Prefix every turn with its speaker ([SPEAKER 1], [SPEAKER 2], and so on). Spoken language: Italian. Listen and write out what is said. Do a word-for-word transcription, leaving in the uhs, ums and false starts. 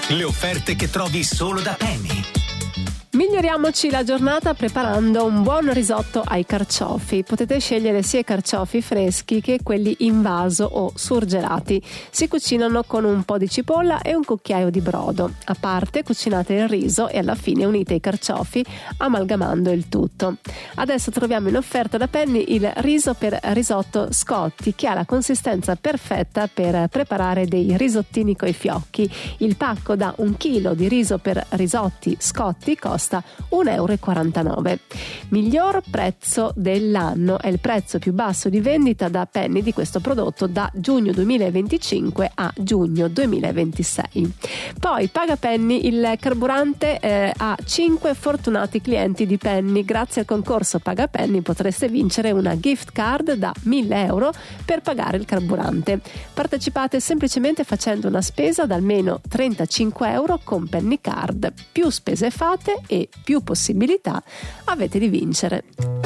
[SPEAKER 1] Le offerte che trovi solo da Penny.
[SPEAKER 2] Miglioriamoci la giornata preparando un buon risotto ai carciofi. Potete scegliere sia i carciofi freschi che quelli in vaso o surgelati. Si cucinano con un po' di cipolla e un cucchiaio di brodo. A parte cucinate il riso e alla fine unite i carciofi amalgamando il tutto. Adesso troviamo in offerta da Penny il riso per risotto Scotti, che ha la consistenza perfetta per preparare dei risottini coi fiocchi. Il pacco da un chilo di riso per risotti Scotti costa un euro e quarantanove. Miglior prezzo dell'anno, è il prezzo più basso di vendita da Penny di questo prodotto da giugno duemilaventicinque a giugno duemilaventisei. Poi paga Penny il carburante eh, a cinque fortunati clienti di Penny. Grazie al concorso Paga Penny potreste vincere una gift card da mille euro per pagare il carburante. Partecipate semplicemente facendo una spesa da almeno trentacinque euro con Penny Card. Più spese fate e più possibilità avete di vincere.